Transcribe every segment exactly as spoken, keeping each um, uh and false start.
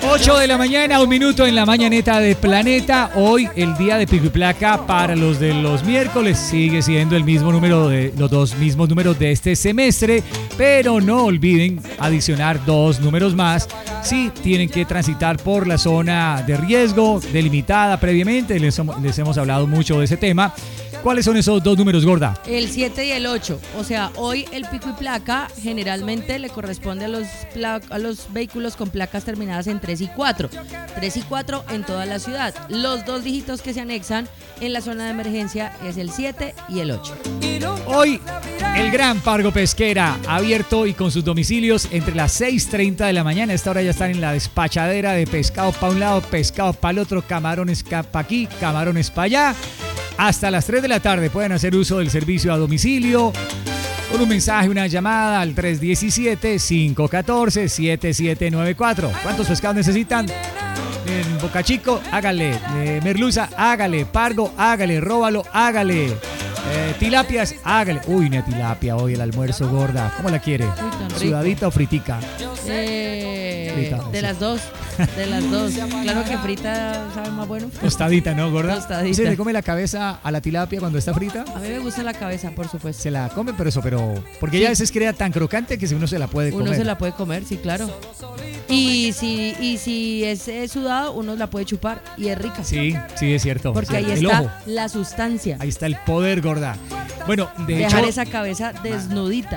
ocho de la mañana, un minuto en la mañaneta de Planeta. Hoy el día de pico y placa para los de los miércoles sigue siendo el mismo número de los dos mismos números de este semestre, pero no olviden adicionar dos números más si tienen que transitar por la zona de riesgo delimitada previamente. Les, les hemos hablado mucho de ese tema. ¿Cuáles son esos dos números, Gorda? El siete y el ocho. O sea, hoy el pico y placa generalmente le corresponde a los, pla- a los vehículos con placas terminadas en tres y cuatro. tres y cuatro en toda la ciudad. Los dos dígitos que se anexan en la zona de emergencia es el siete y el ocho. Hoy el Gran Pargo Pesquera abierto y con sus domicilios entre las seis y treinta de la mañana. A esta hora ya están en la despachadera de pescado para un lado, pescado para el otro, camarones para aquí, camarones para allá. Hasta las tres de la tarde pueden hacer uso del servicio a domicilio con un mensaje, una llamada al tres uno siete, cinco uno cuatro, siete siete nueve cuatro. ¿Cuántos pescados necesitan? En Boca Chico, hágale. Eh, merluza, hágale. Pargo, hágale. Róbalo, hágale. Eh, tilapias, hágale. Uy, una tilapia hoy, el almuerzo, Gorda. ¿Cómo la quiere? Uy, ¿Sudadita o fritica? Eh, Frita, de sí. las dos. De las dos. Claro que frita sabe más bueno. Tostadita, ¿no, Gorda? Tostadita. ¿Se le come la cabeza a la tilapia cuando está frita? A mí me gusta la cabeza, por supuesto. Se la come, pero eso, pero... Porque Sí. ella a veces queda tan crocante que uno se la puede Uno comer. se la puede comer, sí, claro. Y si, y si es, es sudado, uno la puede chupar y es rica. Sí, sí, es cierto. Porque Sí, ahí el está ojo. la sustancia. Ahí está el poder, Gorda. Bueno, de Dejar hecho... esa cabeza desnudita.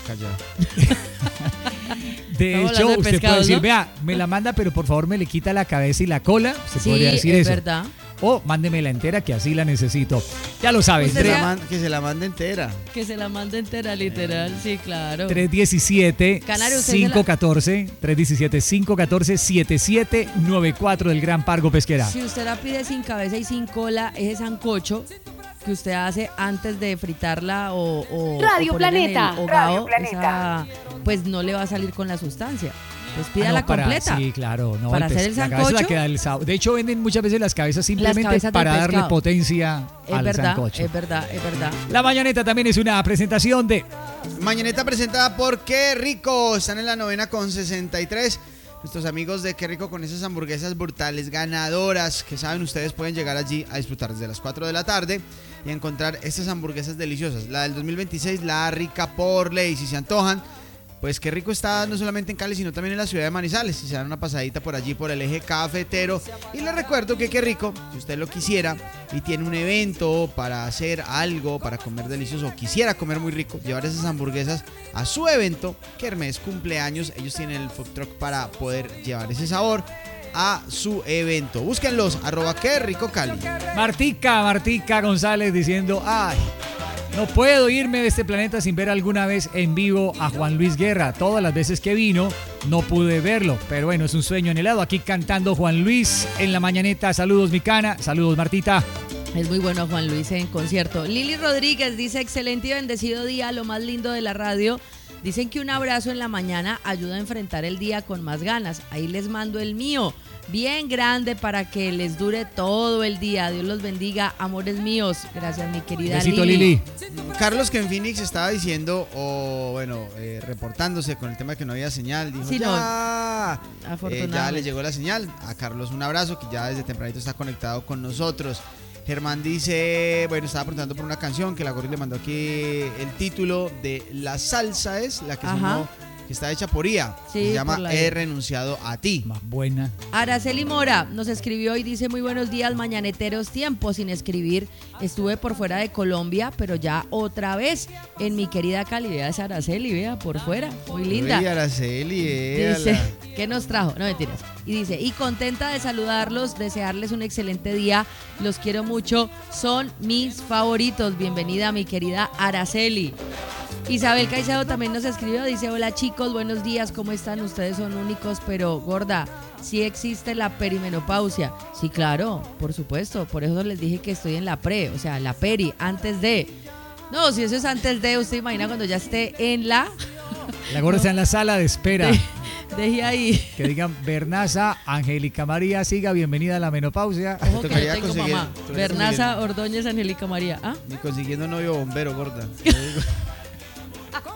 De Estamos hecho, hablando de usted pescados, puede decir, ¿no? vea, me la manda, pero por favor me le quita la cabeza y la cola. Se Sí, podría decir es eso. verdad. O mándemela entera, que así la necesito. Ya lo sabes. Usted Que, vea- la man- que se la mande entera. Que se la mande entera, literal. Sí, claro. tres uno siete, Canario, usted cinco se uno cuatro, tres uno siete, cinco uno cuatro, siete siete nueve cuatro del Gran Pargo Pesquera. Si usted la pide sin cabeza y sin cola, ese sancocho que usted hace antes de fritarla o, o Radio o ponerla en Planeta, el hogao, Radio Planeta. esa, pues no le va a salir con la sustancia. Pues Ah, pídala no, para- completa. Sí, claro. No, Para el hacer pes- el la cabeza es la sancocho. que da el sabor. De hecho, venden muchas veces las cabezas simplemente cabezas del para darle pescado. potencia Es al verdad, sancocho. es verdad, es verdad. La mañaneta también es una presentación de... Mañaneta presentada por Qué Rico. Están en la novena con sesenta y tres. Nuestros amigos de Qué Rico con esas hamburguesas brutales, ganadoras, que saben ustedes pueden llegar allí a disfrutar desde las cuatro de la tarde y encontrar estas hamburguesas deliciosas. La del dos mil veintiséis, la rica por ley. Si se antojan, pues Qué Rico está no solamente en Cali, sino también en la ciudad de Manizales. Si se dan una pasadita por allí, por el eje cafetero. Y les recuerdo que Qué Rico, si usted lo quisiera y tiene un evento para hacer algo, para comer delicioso, o quisiera comer muy rico, llevar esas hamburguesas a su evento, Kermés cumpleaños, ellos tienen el food truck para poder llevar ese sabor a su evento. Búsquenlos, arroba Qué Rico Cali. Martica, Martica González diciendo, ay, no puedo irme de este planeta sin ver alguna vez en vivo a Juan Luis Guerra. Todas las veces que vino no pude verlo, pero bueno, es un sueño anhelado. Aquí cantando Juan Luis en la mañaneta. Saludos, mi cana. Saludos, Martita. Es muy bueno Juan Luis en concierto. Lili Rodríguez dice, excelente y bendecido día, lo más lindo de la radio. Dicen que un abrazo en la mañana ayuda a enfrentar el día con más ganas. Ahí les mando el mío, bien grande para que les dure todo el día. Dios los bendiga, amores míos. Gracias, mi querida Besito, Lili. Lili. Carlos, que en Phoenix estaba diciendo, o bueno, eh, reportándose con el tema de que no había señal, dijo, Sí, no. ya, eh, ya Afortunadamente. le llegó la señal. A Carlos un abrazo, que ya desde tempranito está conectado con nosotros. Germán dice, bueno, estaba preguntando por una canción que la Gorri le mandó aquí el título de La Salsa es, la que Ajá. sonó, que está hecha por I A. Sí, se llama por la- He renunciado a ti. Más buena. Araceli Mora nos escribió y dice, muy buenos días, mañaneteros, tiempo sin escribir. Estuve por fuera de Colombia, pero ya otra vez en mi querida Cali. Vea esa Araceli, vea, por fuera, muy linda. Uy, Araceli, véala. Dice, ¿qué nos trajo? No, mentiras. Y dice, y contenta de saludarlos, desearles un excelente día. Los quiero mucho, son mis favoritos. Bienvenida, mi querida Araceli. Isabel Caicedo también nos escribió, dice, hola chicos, buenos días, ¿cómo están? Ustedes son únicos, pero gorda, ¿sí existe la perimenopausia? Sí, claro, por supuesto, por eso les dije que estoy en la pre, o sea, la peri, antes de... No, si eso es antes de, usted imagina cuando ya esté en la... La Gorda está en la sala de espera. De- Deje ahí. Que digan, Bernaza, Angélica María, siga, bienvenida a la menopausia. Ojo que Tocaría no tengo conseguir- mamá. tocaría Bernaza Ordóñez Angélica María. ¿Ah? Ni consiguiendo novio bombero, gorda.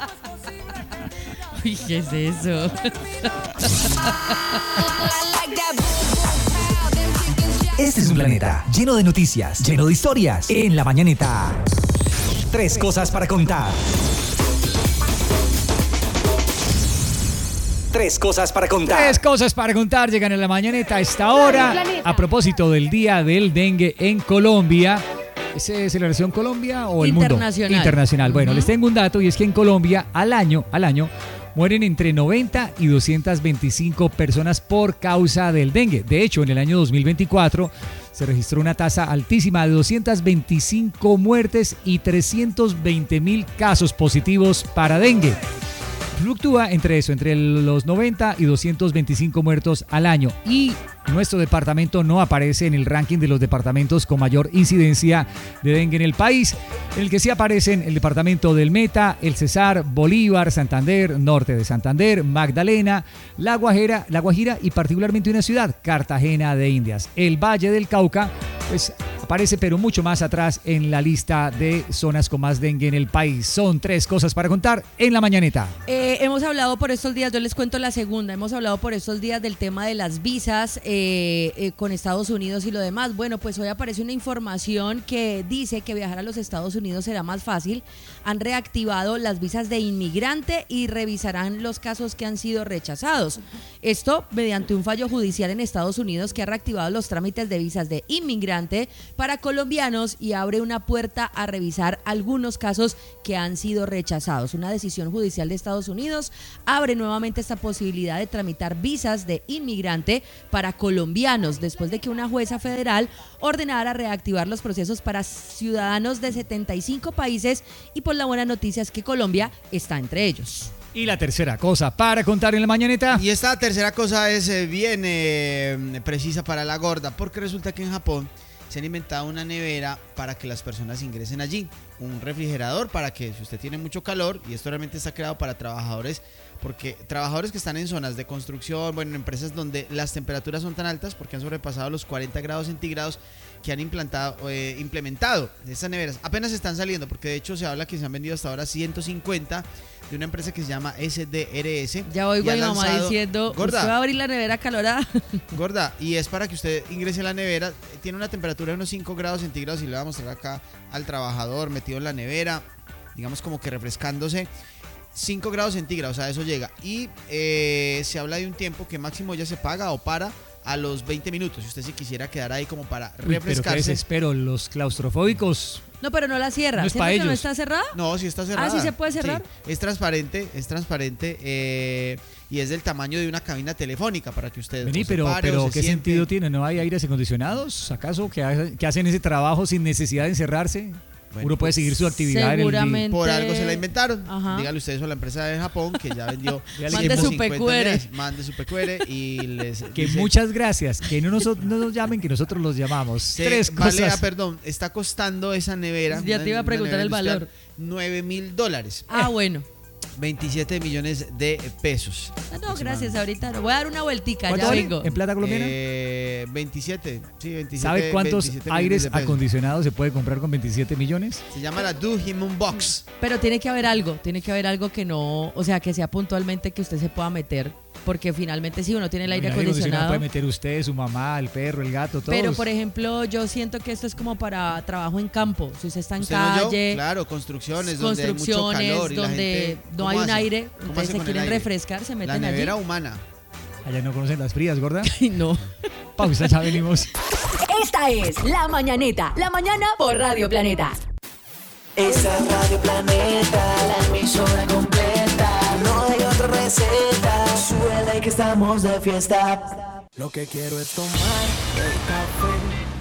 Uy, ¿qué es eso? I like that Este es un planeta lleno de noticias, lleno de historias. En La Mañanita, tres cosas para contar. Tres cosas para contar. Tres cosas para contar llegan en La Mañanita a esta hora. A propósito del Día del Dengue en Colombia. ¿Es Celebración Colombia o el mundo? Internacional. Internacional. Bueno, Uh-huh. les tengo un dato y es que en Colombia al año, al año mueren entre noventa y doscientas veinticinco personas por causa del dengue. De hecho, en el año dos mil veinticuatro se registró una tasa altísima de doscientas veinticinco muertes y trescientos veinte mil casos positivos para dengue. Fluctúa entre eso, entre los noventa y doscientos veinticinco muertos al año. Y nuestro departamento no aparece en el ranking de los departamentos con mayor incidencia de dengue en el país, en el que sí aparecen el departamento del Meta, el Cesar, Bolívar, Santander, Norte de Santander, Magdalena, La Guajira, La Guajira y particularmente una ciudad, Cartagena de Indias. El Valle del Cauca, pues aparece pero mucho más atrás en la lista de zonas con más dengue en el país. Son tres cosas para contar en La Mañanita. Eh, hemos hablado por estos días, yo les cuento la segunda, hemos hablado por estos días del tema de las visas eh, eh, con Estados Unidos y lo demás. Bueno, pues hoy aparece una información que dice que viajar a los Estados Unidos será más fácil. Han reactivado las visas de inmigrante y revisarán los casos que han sido rechazados. Esto mediante un fallo judicial en Estados Unidos que ha reactivado los trámites de visas de inmigrante para colombianos y abre una puerta a revisar algunos casos que han sido rechazados. Una decisión judicial de Estados Unidos abre nuevamente esta posibilidad de tramitar visas de inmigrante para colombianos después de que una jueza federal ordenara reactivar los procesos para ciudadanos de setenta y cinco países y por la buena noticia es que Colombia está entre ellos. Y la tercera cosa para contar en La Mañanita. Y esta tercera cosa es eh, bien eh, precisa para la gorda, porque resulta que en Japón se han inventado una nevera para que las personas ingresen allí, un refrigerador para que si usted tiene mucho calor, y esto realmente está creado para trabajadores, porque trabajadores que están en zonas de construcción, bueno, en empresas donde las temperaturas son tan altas porque han sobrepasado los cuarenta grados centígrados, que han implantado, eh, implementado estas neveras. Apenas están saliendo, porque de hecho se habla que se han vendido hasta ahora ciento cincuenta de una empresa que se llama S D R S. Ya oigo a mi mamá diciendo, gorda, ¿usted va a abrir la nevera calorada? Gorda, y es para que usted ingrese a la nevera. Tiene una temperatura de unos cinco grados centígrados y le voy a mostrar acá al trabajador metido en la nevera, digamos como que refrescándose. cinco grados centígrados, a eso llega. Y eh, se habla de un tiempo que máximo ya se paga o para a los veinte minutos. Si usted se quisiera quedar ahí como para Uy, refrescarse. pero qué desespero, los claustrofóbicos. No, pero no la cierra. No es ¿Cierto pa' que ellos. no está cerrada? No, sí está cerrada. Ah, ¿sí se puede cerrar? Sí, es transparente, es transparente eh, y es del tamaño de una cabina telefónica para que usted Vení, o se pero, pare pero o se ¿qué siente. sentido tiene? ¿No hay aires acondicionados? ¿Acaso que, ha- que hacen ese trabajo sin necesidad de encerrarse? Bueno, Uno puede pues, seguir su actividad en el día. seguramente. Por algo se la inventaron. Ajá. Dígale usted eso a la empresa de Japón que ya vendió Mande ciento su cincuenta P Q R. unidades. Mande su P Q R y les Que dice, muchas gracias, que no nos, no nos llamen, que nosotros los llamamos. se- Tres vale, cosas. ah, perdón, está costando esa nevera. Ya una- te iba a una preguntar nevera el industrial, valor. nueve mil dólares. Ah, bueno. veintisiete millones de pesos. Ah, no, gracias, ahorita no. Voy a dar una vueltica, ¿Cuánto ya vale vengo. en plata colombiana? Eh, veintisiete, sí, veintisiete. ¿Sabe cuántos veintisiete aires millones de pesos. acondicionados se puede comprar con veintisiete millones? Se llama la Do Human Box. Pero tiene que haber algo, tiene que haber algo que no, o sea, que sea puntualmente que usted se pueda meter, porque finalmente si uno tiene el aire acondicionado. puede meter usted, su mamá, el perro, el gato, todos. Pero por ejemplo, yo siento que esto es como para trabajo en campo. Si usted está en ¿Usted no oyó? calle, Claro, construcciones, donde hay mucho construcciones, calor y la donde gente, no ¿cómo hay un hace? aire, ¿Cómo entonces hace se con el quieren aire? refrescar, se La meten allí. nevera humana. Allá no conocen las frías, gorda. Ay, no. Pausa, ya venimos. Esta es La Mañanita, la mañana por Radio Planeta. Esa es Radio Planeta, la emisora completa. No hay otra receta. Suele que estamos de fiesta. Lo que quiero es tomar, dedicar